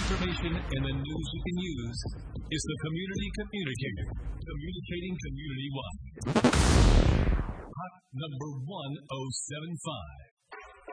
information and the news you can use is the Community Communicator, communicating community-wide. Hot number 1075.